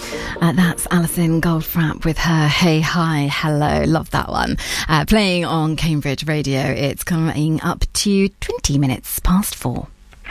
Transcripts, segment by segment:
That's Alison Goldfrapp with her Hey Hi Hello. Love that one. Playing on Cambridge Radio. It's coming up to 20 minutes past 4.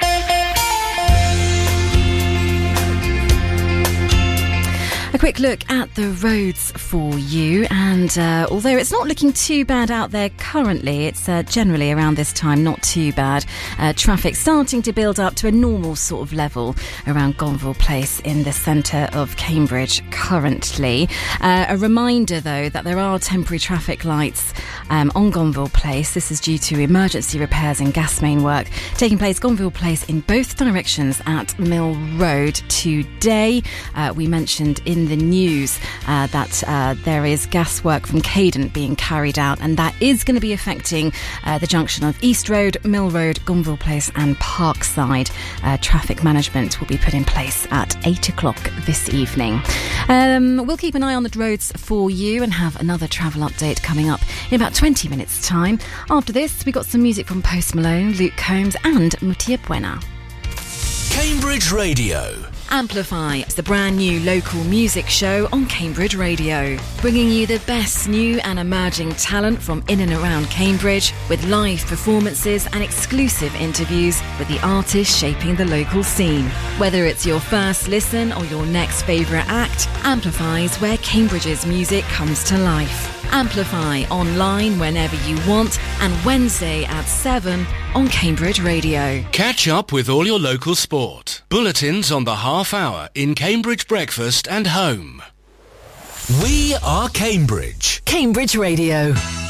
A quick look at the roads for you, and although it's not looking too bad out there currently, it's generally around this time not too bad. Traffic starting to build up to a normal sort of level around Gonville Place in the centre of Cambridge currently. A reminder though that there are temporary traffic lights on Gonville Place. This is due to emergency repairs and gas main work taking place Gonville Place in both directions at Mill Road today. We mentioned in the news that there is gas work from Cadent being carried out, and that is going to be affecting the junction of East Road, Mill Road, Gonville Place and Parkside. Traffic management will be put in place at 8 o'clock this evening. We'll keep an eye on the roads for you and have another travel update coming up in about 20 minutes time. After this, we got some music from Post Malone, Luke Combs and Mutia Buena. Cambridge Radio. Amplify is the brand new local music show on Cambridge Radio, bringing you the best new and emerging talent from in and around Cambridge, with live performances and exclusive interviews with the artists shaping the local scene. Whether it's your first listen or your next favourite act, Amplify is where Cambridge's music comes to life. Amplify online whenever you want, and Wednesday at 7 on Cambridge Radio. Catch up with all your local sport. Bulletins on the half hour in Cambridge Breakfast and Home. We are Cambridge. Cambridge Radio.